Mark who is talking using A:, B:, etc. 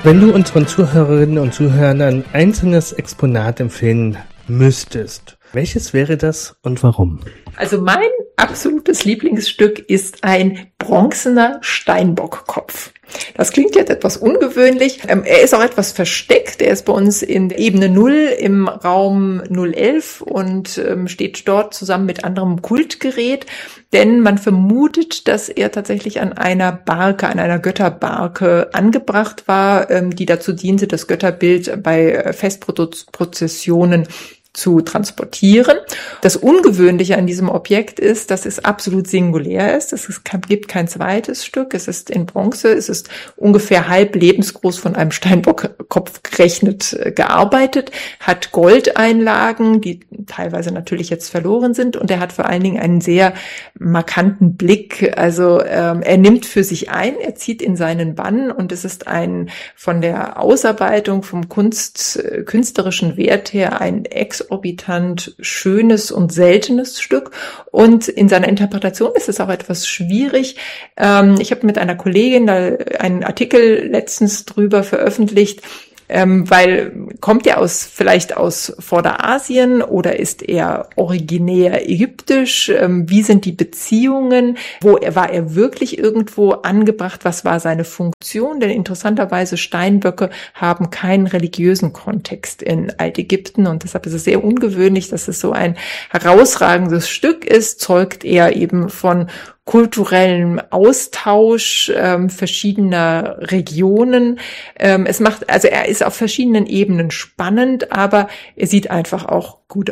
A: Wenn du unseren Zuhörerinnen und Zuhörern ein einzelnes Exponat empfehlen müsstest, welches wäre das und warum?
B: Also mein absolutes Lieblingsstück ist ein bronzener Steinbockkopf. Das klingt jetzt etwas ungewöhnlich. Er ist auch etwas versteckt. Er ist bei uns in Ebene 0 im Raum 011 und steht dort zusammen mit anderem Kultgerät. Denn man vermutet, dass er tatsächlich an einer Barke, an einer Götterbarke angebracht war, die dazu diente, das Götterbild bei Festprozessionen zu transportieren. Das Ungewöhnliche an diesem Objekt ist, dass es absolut singulär ist. Gibt kein zweites Stück. Es ist in Bronze. Es ist ungefähr halb lebensgroß von einem Steinbockkopf gerechnet gearbeitet, hat Goldeinlagen, die teilweise natürlich jetzt verloren sind, und er hat vor allen Dingen einen sehr markanten Blick. Also er nimmt für sich ein, er zieht in seinen Bann, und es ist ein von der Ausarbeitung, vom künstlerischen Wert her ein exorbitant schönes und seltenes Stück, und in seiner Interpretation ist es auch etwas schwierig. Ich habe mit einer Kollegin einen Artikel letztens drüber veröffentlicht, weil kommt er vielleicht aus Vorderasien oder ist er originär ägyptisch? Wie sind die Beziehungen? War er wirklich irgendwo angebracht? Was war seine Funktion? Denn interessanterweise Steinböcke haben keinen religiösen Kontext in Altägypten, und deshalb ist es sehr ungewöhnlich, dass es so ein herausragendes Stück ist, zeugt eher eben von kulturellem Austausch verschiedener Regionen. Er ist auf verschiedenen Ebenen spannend, aber er sieht einfach auch gut